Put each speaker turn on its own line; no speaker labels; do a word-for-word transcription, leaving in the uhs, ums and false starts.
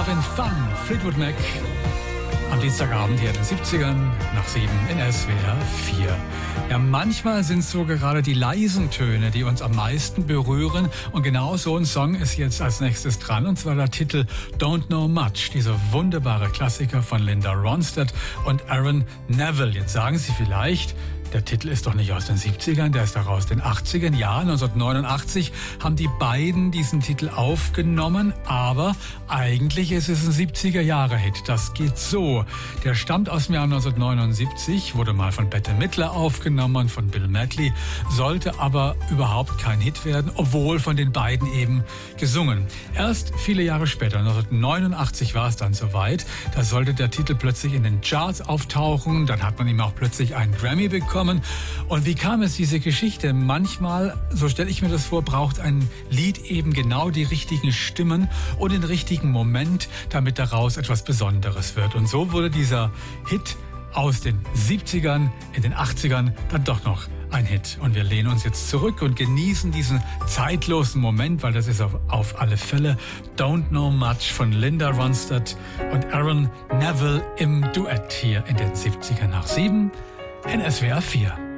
Having Fun, Fleetwood Mac. Am Dienstagabend hier in den siebzigern nach sieben in S W R vier. Ja, manchmal sind es so gerade die leisen Töne, die uns am meisten berühren. Und genau so ein Song ist jetzt als nächstes dran. Und zwar der Titel Don't Know Much. Dieser wunderbare Klassiker von Linda Ronstadt und Aaron Neville. Jetzt sagen Sie vielleicht, der Titel ist doch nicht aus den siebzigern, der ist doch aus den achtzigern. Ja, neunzehnhundertneunundachtzig haben die beiden diesen Titel aufgenommen, aber eigentlich ist es ein siebziger-Jahre-Hit. Das geht so. Der stammt aus dem Jahr neunzehnhundertneunundsiebzig, wurde mal von Bette Midler aufgenommen und von Bill Medley, sollte aber überhaupt kein Hit werden, obwohl von den beiden eben gesungen. Erst viele Jahre später, neunzehnhundertneunundachtzig war es dann soweit, da sollte der Titel plötzlich in den Charts auftauchen, dann hat man ihm auch plötzlich einen Grammy bekommen. Und wie kam es, diese Geschichte? Manchmal, so stelle ich mir das vor, braucht ein Lied eben genau die richtigen Stimmen und den richtigen Moment, damit daraus etwas Besonderes wird. Und so wurde dieser Hit aus den siebzigern in den achtzigern dann doch noch ein Hit. Und wir lehnen uns jetzt zurück und genießen diesen zeitlosen Moment, weil das ist auf, auf alle Fälle Don't Know Much von Linda Ronstadt und Aaron Neville im Duett hier in den siebzigern nach sieben. in S W R vier.